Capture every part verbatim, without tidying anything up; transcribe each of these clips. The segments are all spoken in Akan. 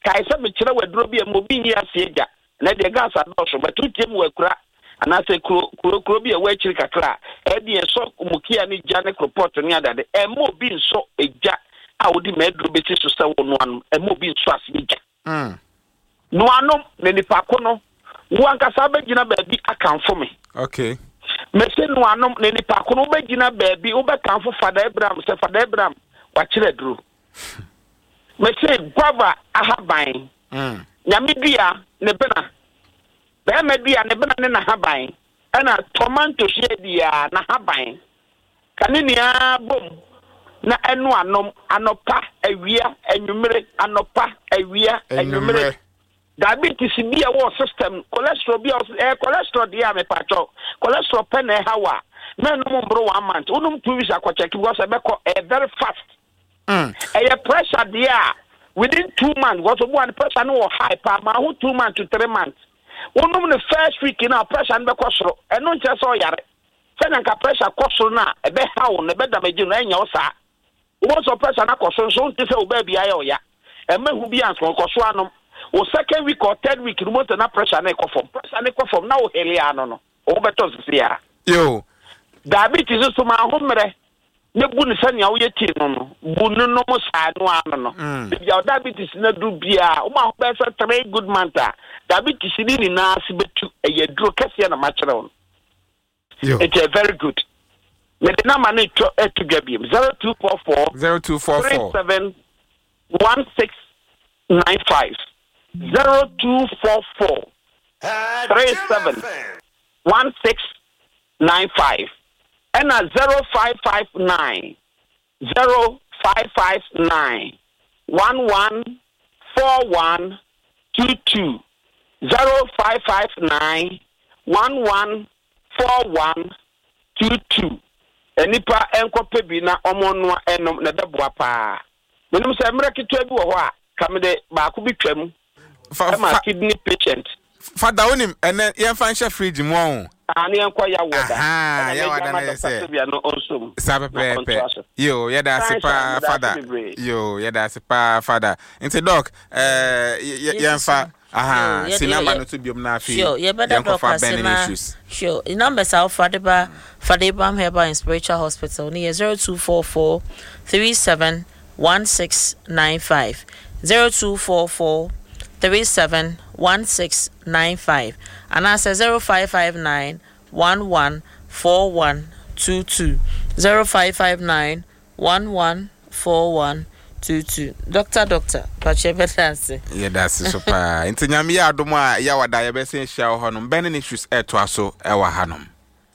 kai se me kire waduro bi mo bi hia sieja na de gas adosho batutiem wakura anase kuro kuro kuro bi e wa chiri kakra e de so mukia ni jane report ni adade e mo bi nso eja a wodi medro beti so se wo no anu e mo bi nso asieja mm no anu ne ni pako no wo ankasa ba gina ba bi akanfo me okay mese no anu ne ni pako no ba gina ba bi wo ba kanfo Fada Abraham se Fada Abraham wa kire duro mese guava ahaban mm nyamedua ne bena be medua ne bena ne na haban ana tomato shedia na haban kanenia bom na enu anom anopa awia enwumere anopa awia enwumere diabetes bi a wo system cholesterol bi eh cholesterol dia me pacho cholesterol pen e hawa na no mbro one month unum two weeks akwa check because e be eh, very fast mm eh pressure dia within two months what one pressure no high pa ma who two months to three months unum the first week na pressure be kwosoro eno nche so yare se na nka pressure kwosoro na e be hawo na be damage no enya osa wo so pressure na kwosoro so nti se o ba bia ya oya e mahu bi anso kwosoro anom o second week or third week no moto na pressure na kwofom pressure na kwofom na o heli ano no o beto sia yo diabetes so ma homre ne bu ne sanya wo yeti no no bu no no mo sa no ano no bia diabetes na du bia o ma be say three good manta diabetes ni ni na sibetu e yedro kase na ma kire won it's a very good me the number na to to gabi zero two four four zero two four four seven one six nine five zero two four four three seven one six nine five and a zero five five nine zero five five nine one one four one two two zero five five nine one one four one two two. Enipa enkope bi na omonwa enom na deboa pa. Menim se mreketu abi wo ho a kamede ba ko bi twam. Fa kidney patient. Fada onim ene yen fan sha fridge mu on. Ani enko ya woda. Ah, ya woda na se. Sabe pepe. Yo, ya da sepa fada. Yo, ya da sepa fada. Inte doc, eh yen fa aha, sinama no to biom na fi. Sure, you better talk about sure. The numbers are Fadeba, Fadeba Herbal and Spiritual Hospital near zero two four four three seven one six nine five. zero two four four three seven one six nine five. And I say zero five five nine one one four one two two. zero five five nine one one four one two two. Doctor, doctor, but you better say. Yeah, that's super. Into Nyamia Doma, Yawada, Yabese, Shao Honum, Benin issues, air to aso, Ewa Hanum.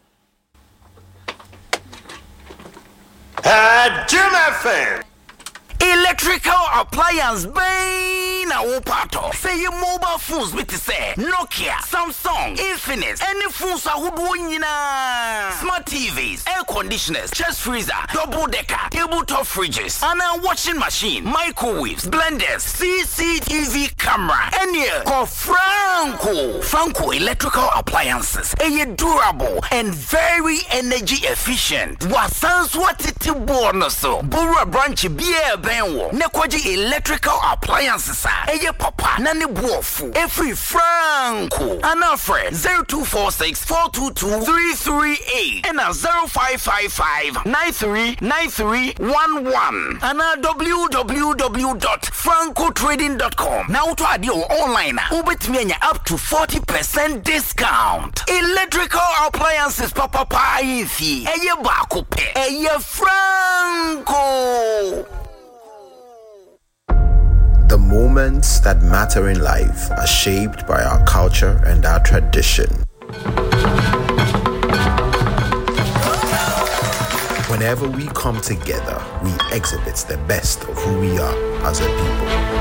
Uh, Jim F M. Electrical appliance bay na wopato. Say your mobile phones with say Nokia, Samsung, Infinix, any phones are wood nyina. Smart T Vs, air conditioners, chest freezer, double decker, tabletop fridges, and a washing machine, microwaves, blenders, C C T V camera, and yeah, call Franco. Franco electrical appliances. A durable and very energy efficient. Wasans what it bonus so. Bura branch beer benwo. Nekwaji electrical appliances. Eye papa nani buofu. Every Franco. Anafre zero two four six four two two three three eight. And a zero five five five nine three nine three one one. And a w w w dot franco trading dot com. Now to add your online. Ubet me up to forty percent discount. Electrical appliances papa pa ifi. Eye bako pe. Eye Franco. The moments that matter in life are shaped by our culture and our tradition. Whenever we come together, we exhibit the best of who we are as a people.